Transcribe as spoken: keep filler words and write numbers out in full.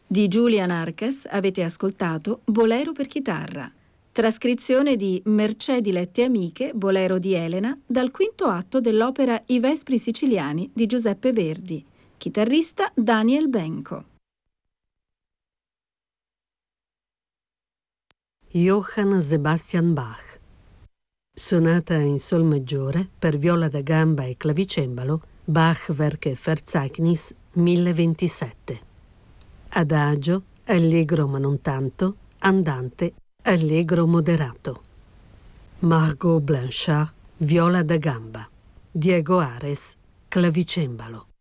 Di Julian Arques avete ascoltato Bolero per chitarra, trascrizione di Mercè Dilette Amiche, Bolero di Elena, dal quinto atto dell'opera I Vespri siciliani di Giuseppe Verdi, chitarrista Daniel Benco. Johann Sebastian Bach. Sonata in sol maggiore per viola da gamba e clavicembalo, Bach Werke Verzeichnis mille ventisette. Adagio, allegro ma non tanto, andante, allegro moderato. Margot Blanchard, viola da gamba. Diego Ares, clavicembalo.